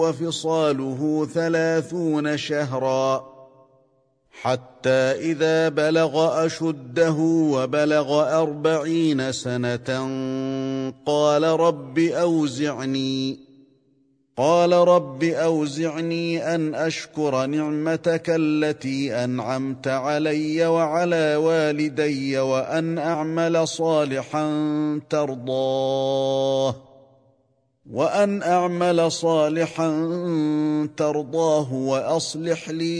وفصاله 30 شهرا حتى إذا بلغ أشده وبلغ 40 سنة قال رب أوزعني أن أشكر نعمتك التي أنعمت علي وعلى والدي وأن أعمل صالحا ترضاه وأصلح لي